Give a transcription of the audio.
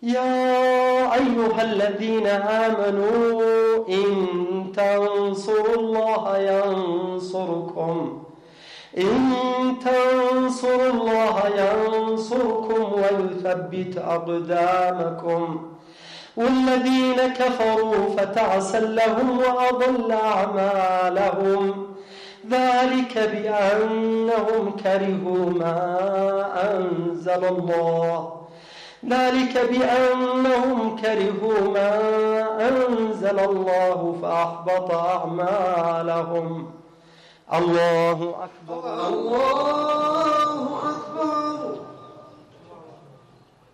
يا أيها الذين آمنوا إن تنصروا الله ينصركم ويثبت أقدامكم والذين كفروا فتعسا لهم وأضل أعمالهم ذلك بأنهم كرهوا ما أنزل الله فأحبط أعمالهم. الله أكبر. الله أكبر.